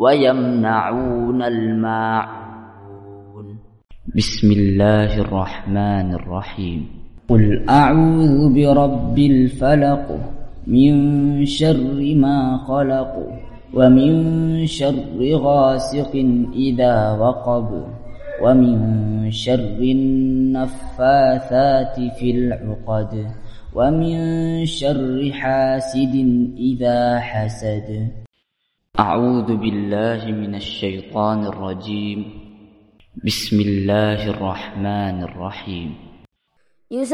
ويمنعون الماعون. بسم الله الرحمن الرحيم. قل أعوذ برب الفلق من شر ما خلق ومن شر غاسق إذا وقب ومن شر النفاثات في العقد ومن شر حاسد إذا حسد. أعوذ بالله من الشيطان الرجيم. بسم الله الرحمن الرحيم.